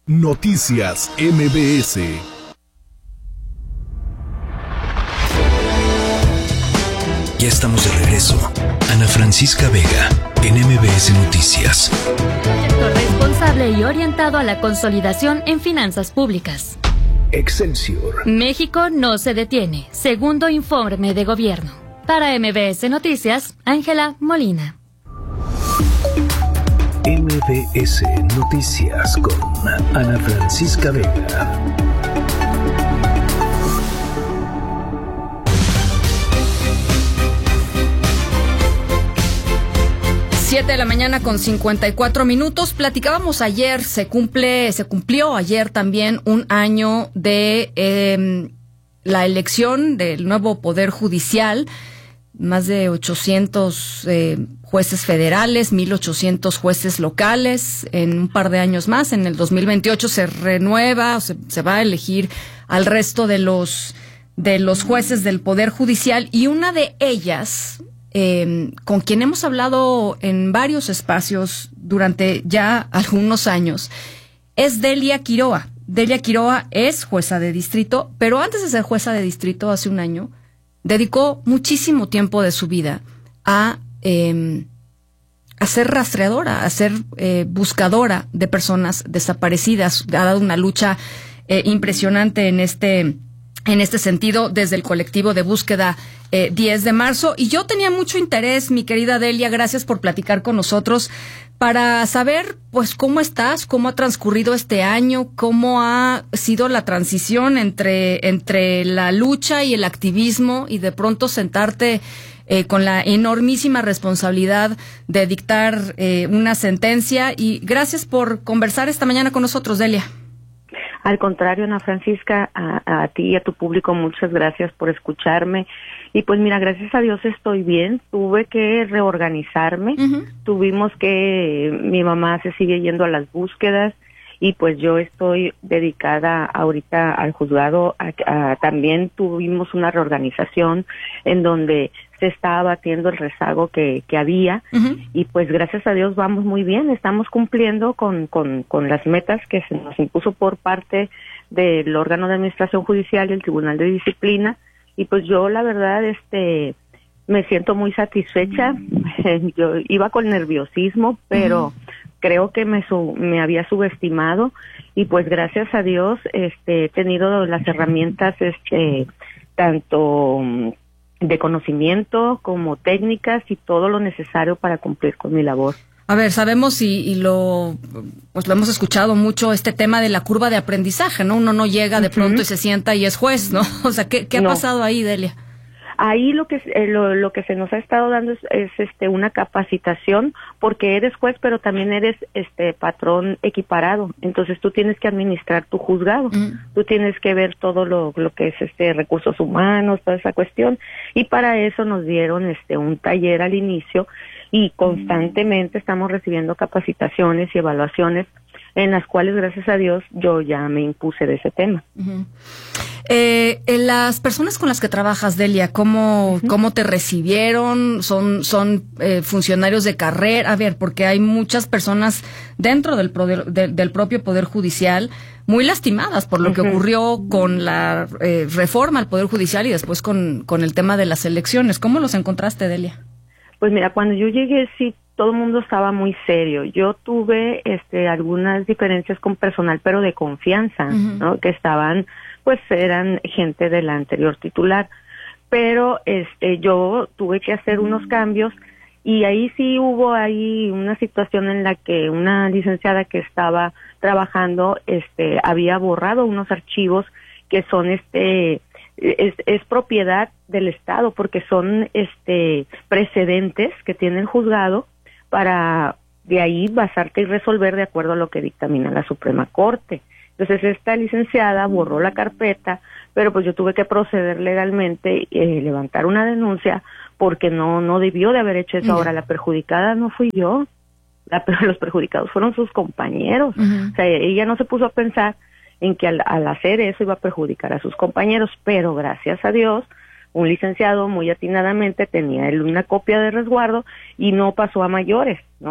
Noticias MBS. Ya estamos de regreso. Ana Francisca Vega, en MBS Noticias. Proyecto responsable y orientado a la consolidación en finanzas públicas. Excelsior. México no se detiene. Segundo informe de gobierno. Para MBS Noticias, Ángela Molina. MBS Noticias con Ana Francisca Vega. Siete de la mañana con 54 minutos. Platicábamos ayer, se cumplió ayer también un año de la elección del nuevo Poder Judicial. Más de 800 jueces federales, 1,800 jueces locales. En un par de años más, en el 2028, se renueva, se va a elegir al resto de los jueces del Poder Judicial. Y una de ellas, con quien hemos hablado en varios espacios durante ya algunos años, es Delia Quiroa. Delia Quiroa es jueza de distrito, pero antes de ser jueza de distrito, hace un año, dedicó muchísimo tiempo de su vida a ser rastreadora, a ser buscadora de personas desaparecidas. Ha dado una lucha impresionante en este sentido desde el colectivo de búsqueda 10 de marzo. Y yo tenía mucho interés, mi querida Delia, gracias por platicar con nosotros, para saber, pues, cómo estás, cómo ha transcurrido este año, cómo ha sido la transición entre la lucha y el activismo, y de pronto sentarte con la enormísima responsabilidad de dictar una sentencia. Y gracias por conversar esta mañana con nosotros, Delia. Al contrario, Ana Francisca, a ti y a tu público, muchas gracias por escucharme. Y pues mira, gracias a Dios estoy bien. Tuve que reorganizarme. Mi mamá se sigue yendo a las búsquedas y pues yo estoy dedicada ahorita al juzgado. También tuvimos una reorganización en donde se está abatiendo el rezago que había, y pues gracias a Dios vamos muy bien, estamos cumpliendo con las metas que se nos impuso por parte del órgano de administración judicial y el Tribunal de Disciplina. Y pues yo la verdad me siento muy satisfecha. Yo iba con nerviosismo, pero creo que me había subestimado, y pues gracias a Dios he tenido las herramientas tanto de conocimiento como técnicas y todo lo necesario para cumplir con mi labor. A ver, sabemos y lo hemos escuchado mucho, este tema de la curva de aprendizaje, ¿no? Uno no llega de pronto y se sienta y es juez, ¿no? O sea, ¿qué ha pasado ahí, Delia? Ahí lo que se nos ha estado dando es una capacitación, porque eres juez, pero también eres patrón equiparado. Entonces tú tienes que administrar tu juzgado. Tú tienes que ver todo lo que es recursos humanos, toda esa cuestión. Y para eso nos dieron un taller al inicio, y constantemente estamos recibiendo capacitaciones y evaluaciones en las cuales, gracias a Dios, yo ya me impuse de ese tema. Las personas con las que trabajas, Delia, ¿cómo te recibieron? ¿Son funcionarios de carrera? A ver, porque hay muchas personas dentro del propio Poder Judicial muy lastimadas por lo que ocurrió con la reforma al Poder Judicial y después con el tema de las elecciones. ¿Cómo los encontraste, Delia? Pues mira, cuando yo llegué, sí, todo el mundo estaba muy serio. Yo tuve algunas diferencias con personal, pero de confianza, ¿no? Que eran gente de la anterior titular. Pero yo tuve que hacer unos cambios, y ahí sí hubo una situación en la que una licenciada que estaba trabajando había borrado unos archivos que son es propiedad del Estado, porque son precedentes que tiene el juzgado para de ahí basarte y resolver de acuerdo a lo que dictamina la Suprema Corte. Entonces esta licenciada borró la carpeta, pero pues yo tuve que proceder legalmente, levantar una denuncia, porque no debió de haber hecho eso. Ahora, la perjudicada no fui yo, los perjudicados fueron sus compañeros. O sea, ella no se puso a pensar en que al hacer eso iba a perjudicar a sus compañeros, pero gracias a Dios, un licenciado muy atinadamente tenía una copia de resguardo y no pasó a mayores, ¿no?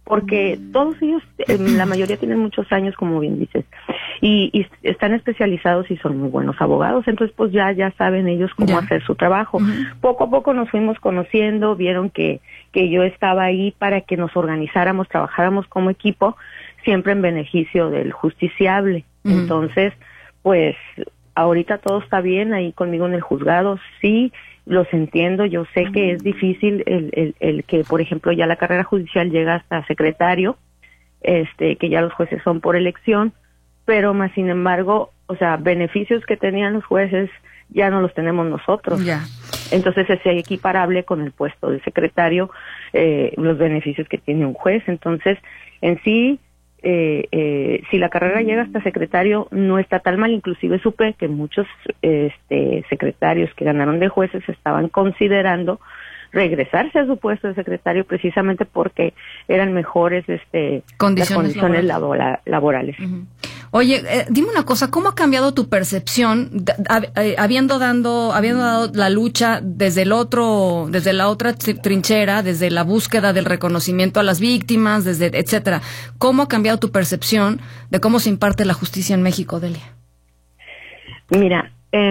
porque todos ellos, la mayoría tienen muchos años, como bien dices, y están especializados y son muy buenos abogados, entonces pues ya saben ellos cómo hacer su trabajo. Poco a poco nos fuimos conociendo, vieron que yo estaba ahí para que nos organizáramos, trabajáramos como equipo, siempre en beneficio del justiciable. Entonces, pues ahorita todo está bien ahí conmigo en el juzgado, sí, los entiendo, yo sé que es difícil el que, por ejemplo, ya la carrera judicial llega hasta secretario, que ya los jueces son por elección, pero más sin embargo, o sea, beneficios que tenían los jueces ya no los tenemos nosotros. Ya. Entonces es equiparable con el puesto de secretario, los beneficios que tiene un juez. Entonces, en sí, si la carrera llega hasta secretario, no está tan mal. Inclusive supe que muchos secretarios que ganaron de jueces estaban considerando regresarse a su puesto de secretario precisamente porque eran mejores condiciones laborales. Oye, dime una cosa, ¿cómo ha cambiado tu percepción habiendo dado la lucha desde la otra trinchera, desde la búsqueda del reconocimiento a las víctimas, etcétera? ¿Cómo ha cambiado tu percepción de cómo se imparte la justicia en México, Delia? Mira,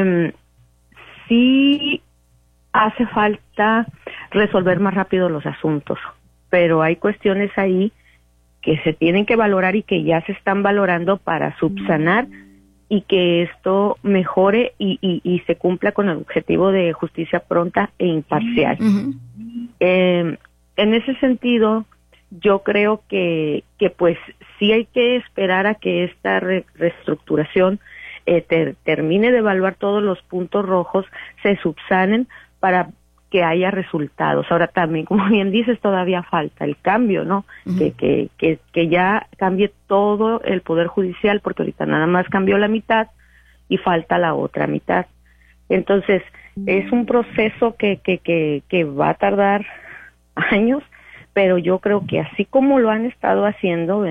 sí hace falta resolver más rápido los asuntos, pero hay cuestiones ahí que se tienen que valorar y que ya se están valorando para subsanar y que esto mejore y se cumpla con el objetivo de justicia pronta e imparcial. En ese sentido, yo creo que pues sí hay que esperar a que esta reestructuración termine de evaluar todos los puntos rojos, se subsanen para que haya resultados. Ahora también, como bien dices, todavía falta el cambio, ¿no? Que ya cambie todo el Poder Judicial, porque ahorita nada más cambió la mitad y falta la otra mitad. Entonces, es un proceso que va a tardar años, pero yo creo que así como lo han estado haciendo,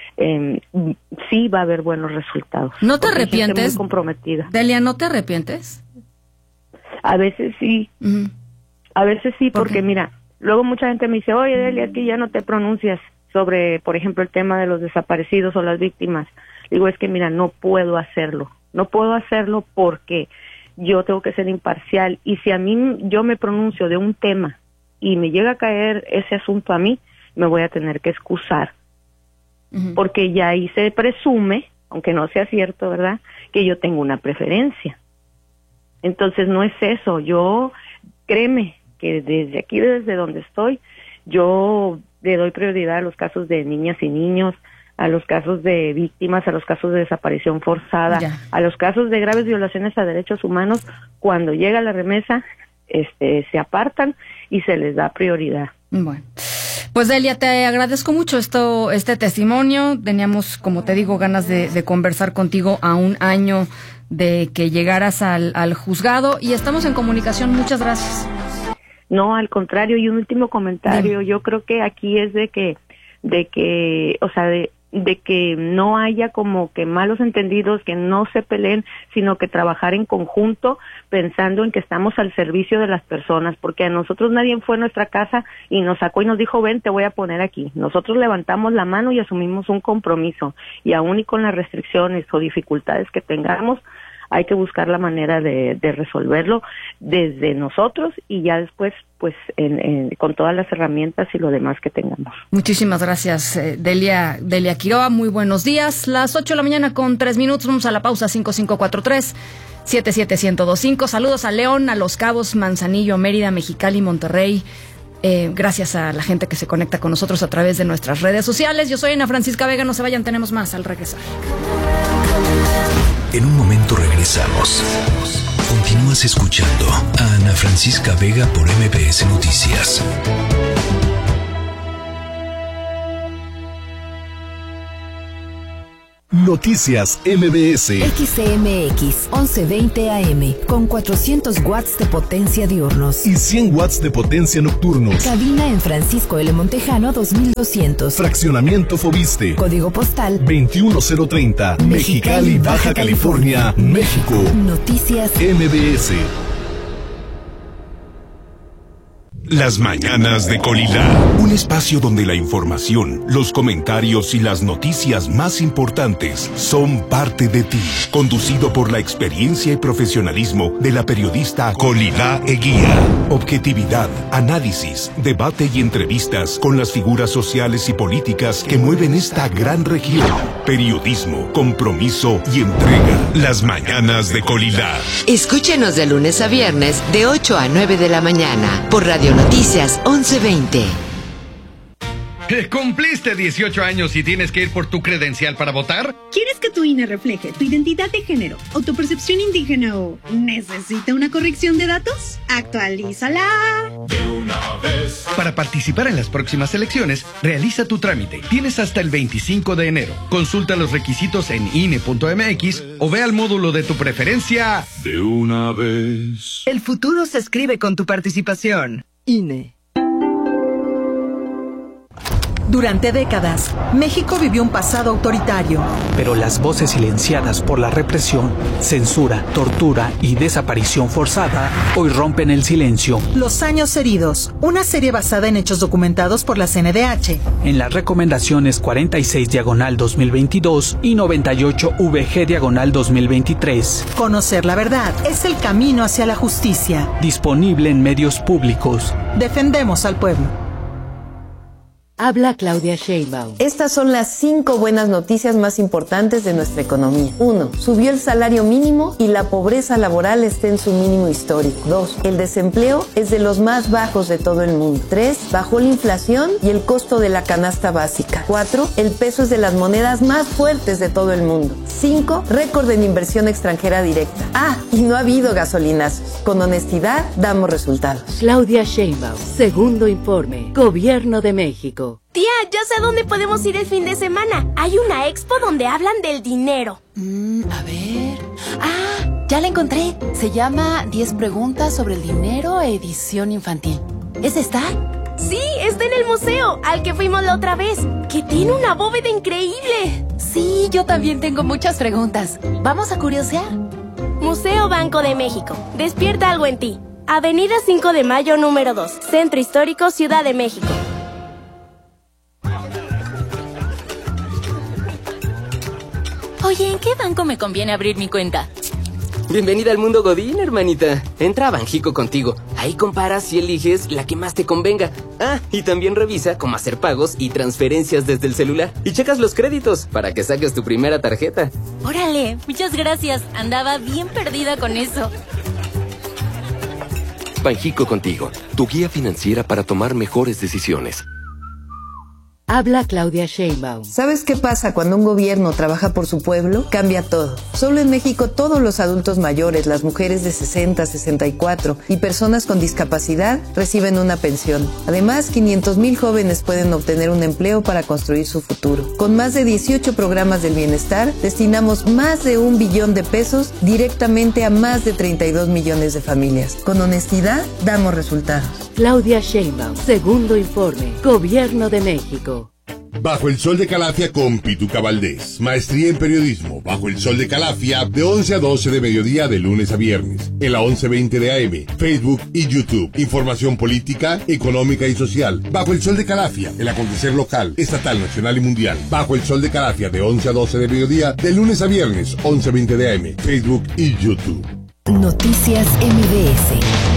sí va a haber buenos resultados. ¿No te arrepientes? Muy comprometida. Delia, ¿no te arrepientes? A veces sí. A veces sí, porque mira, luego mucha gente me dice, oye, Delia, es que ya no te pronuncias sobre, por ejemplo, el tema de los desaparecidos o las víctimas. Digo, es que mira, no puedo hacerlo porque yo tengo que ser imparcial, y si a mí yo me pronuncio de un tema y me llega a caer ese asunto a mí, me voy a tener que excusar, porque ya ahí se presume, aunque no sea cierto, ¿verdad?, que yo tengo una preferencia. Entonces no es eso, créeme que desde aquí, desde donde estoy, yo le doy prioridad a los casos de niñas y niños, a los casos de víctimas, a los casos de desaparición forzada, a los casos de graves violaciones a derechos humanos. Cuando llega la remesa, se apartan y se les da prioridad. Bueno, pues Delia, te agradezco mucho este testimonio. Teníamos, como te digo, ganas de conversar contigo a un año de que llegaras al juzgado, y estamos en comunicación. Muchas gracias. No, al contrario, y un último comentario. Yo creo que aquí es de que no haya como que malos entendidos, que no se peleen, sino que trabajar en conjunto, pensando en que estamos al servicio de las personas, porque a nosotros nadie fue a nuestra casa y nos sacó y nos dijo, ven, te voy a poner aquí. Nosotros levantamos la mano y asumimos un compromiso, y aún y con las restricciones o dificultades que tengamos, hay que buscar la manera de resolverlo desde nosotros, y ya después, pues, con todas las herramientas y lo demás que tengamos. Muchísimas gracias, Delia Quiroa. Muy buenos días. Las 8:03 a.m. Vamos a la pausa. 5543-77125. Saludos a León, a Los Cabos, Manzanillo, Mérida, Mexicali, Monterrey. Gracias a la gente que se conecta con nosotros a través de nuestras redes sociales. Yo soy Ana Francisca Vega. No se vayan, tenemos más al regresar. En un momento regresamos. Continúas escuchando a Ana Francisca Vega por MBS Noticias. Noticias MBS. XCMX 1120 AM con 400 watts de potencia diurnos y 100 watts de potencia nocturnos. Cabina en Francisco L. Montejano 2200. Fraccionamiento Fobiste. Código postal 21030. Mexicali, Baja California, México. Noticias MBS. Las mañanas de Colilá. Un espacio donde la información, los comentarios y las noticias más importantes son parte de ti. Conducido por la experiencia y profesionalismo de la periodista Colilá Eguía. Objetividad, análisis, debate y entrevistas con las figuras sociales y políticas que mueven esta gran región. Periodismo, compromiso y entrega. Las mañanas de Colilá. Escúchenos de lunes a viernes de 8 a 9 de la mañana por Radio Noticias 1120. ¿Cumpliste 18 años y tienes que ir por tu credencial para votar? ¿Quieres que tu INE refleje tu identidad de género, autopercepción indígena o necesita una corrección de datos? ¡Actualízala! De una vez. Para participar en las próximas elecciones, realiza tu trámite. Tienes hasta el 25 de enero. Consulta los requisitos en INE.mx o ve al módulo de tu preferencia. De una vez. El futuro se escribe con tu participación. INE. Durante décadas, México vivió un pasado autoritario. Pero las voces silenciadas por la represión, censura, tortura y desaparición forzada hoy rompen el silencio. Los años heridos, una serie basada en hechos documentados por la CNDH. En las recomendaciones 46/2022 y 98VG/2023. Conocer la verdad es el camino hacia la justicia. Disponible en medios públicos. Defendemos al pueblo. Habla Claudia Sheinbaum. Estas son las 5 buenas noticias más importantes de nuestra economía. 1. Subió el salario mínimo y la pobreza laboral está en su mínimo histórico. 2. El desempleo es de los más bajos de todo el mundo. 3. Bajó la inflación y el costo de la canasta básica. 4. El peso es de las monedas más fuertes de todo el mundo. 5. Récord en inversión extranjera directa. Y no ha habido gasolinazos. Con honestidad damos resultados. Claudia Sheinbaum. Segundo informe. Gobierno de México. Tía, ya sé a dónde podemos ir el fin de semana. Hay una expo donde hablan del dinero. A ver... ya la encontré. Se llama 10 preguntas sobre el dinero, edición infantil. ¿Es esta? Sí, está en el museo, al que fuimos la otra vez, que tiene una bóveda increíble. Sí, yo también tengo muchas preguntas. ¿Vamos a curiosear? Museo Banco de México. Despierta algo en ti. Avenida 5 de Mayo, número 2. Centro Histórico, Ciudad de México. Oye, ¿en qué banco me conviene abrir mi cuenta? Bienvenida al mundo Godín, hermanita. Entra a Banjico contigo. Ahí comparas y eliges la que más te convenga. Y también revisa cómo hacer pagos y transferencias desde el celular. Y checas los créditos para que saques tu primera tarjeta. Órale, muchas gracias. Andaba bien perdida con eso. Banjico contigo, tu guía financiera para tomar mejores decisiones. Habla Claudia Sheinbaum. ¿Sabes qué pasa cuando un gobierno trabaja por su pueblo? Cambia todo. Solo en México todos los adultos mayores, las mujeres de 60, 64 y personas con discapacidad reciben una pensión. Además, 500,000 jóvenes pueden obtener un empleo para construir su futuro. Con más de 18 programas del bienestar, destinamos más de 1 billón de pesos directamente a más de 32 millones de familias. Con honestidad, damos resultados. Claudia Sheinbaum. Segundo informe. Gobierno de México. Bajo el Sol de Calafia con Pituca Valdés. Maestría en periodismo. Bajo el Sol de Calafia de 11 a 12 de mediodía de lunes a viernes. En la 1120 de AM, Facebook y YouTube. Información política, económica y social. Bajo el Sol de Calafia. El acontecer local, estatal, nacional y mundial. Bajo el Sol de Calafia de 11 a 12 de mediodía de lunes a viernes. 1120 de AM, Facebook y YouTube. Noticias MBS.